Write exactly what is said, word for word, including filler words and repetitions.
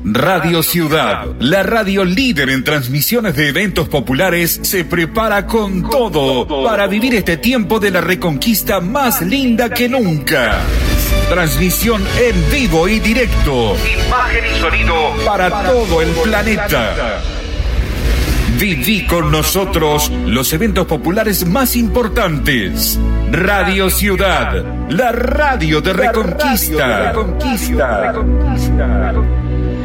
Radio Ciudad, la radio líder en transmisiones de eventos populares, se prepara con todo para vivir este tiempo de la Reconquista más linda que nunca. Transmisión en vivo y directo. Imagen y sonido para todo el planeta. Viví con nosotros los eventos populares más importantes. Radio Ciudad, la radio de Reconquista. Reconquista. Reconquista.